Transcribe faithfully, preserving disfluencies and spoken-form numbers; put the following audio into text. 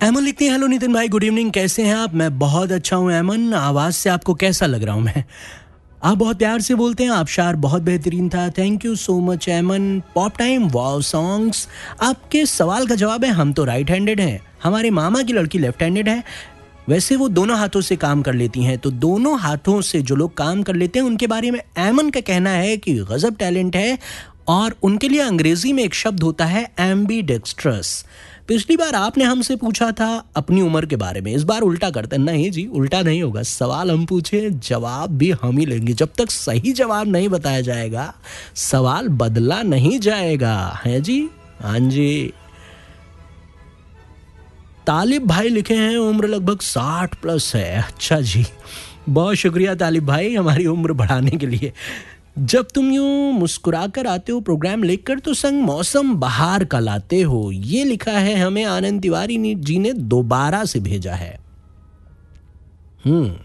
एमन लिखती हैं, हेलो नितिन भाई, गुड इवनिंग, कैसे हैं आप? मैं बहुत अच्छा हूँ एमन। आवाज़ से आपको कैसा लग रहा हूँ मैं? आप बहुत प्यार से बोलते हैं, आबशार बहुत बेहतरीन था, थैंक यू सो मच एमन। पॉप टाइम, वाव सॉन्ग्स। आपके सवाल का जवाब है, हम तो राइट हैंडेड हैं, हमारे मामा की लड़की लेफ्ट हैंडेड है। वैसे वो दोनों हाथों से काम कर लेती हैं, तो दोनों हाथों से जो लोग काम कर लेते हैं उनके बारे में एमन का कहना है कि गजब टैलेंट है, और उनके लिए अंग्रेजी में एक शब्द होता है एम्बीडेक्स्ट्रस। पिछली बार आपने हमसे पूछा था अपनी उम्र के बारे में, इस बार उल्टा करते हैं। नहीं जी, उल्टा नहीं होगा, सवाल हम पूछे, जवाब भी हम ही लेंगे। जब तक सही जवाब नहीं बताया जाएगा सवाल बदला नहीं जाएगा, है जी? हाँ जी। तालिब भाई लिखे हैं, उम्र लगभग साठ प्लस है। अच्छा जी, बहुत शुक्रिया तालिब भाई हमारी उम्र बढ़ाने के लिए। जब तुम यूं मुस्कुराकर आते हो प्रोग्राम लेकर, तो संग मौसम बहार का लाते हो, ये लिखा है हमें आनंद तिवारी जी ने दोबारा से भेजा है। हम्म